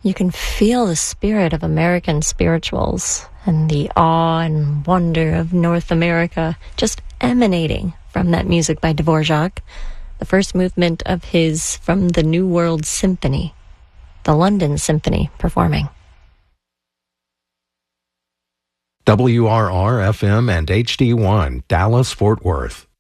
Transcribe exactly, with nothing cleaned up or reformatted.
You can feel the spirit of American spirituals and the awe and wonder of North America just emanating from that music by Dvorak, the first movement of his From the New World Symphony, the London Symphony performing. W R R F M and H D one, Dallas, Fort Worth.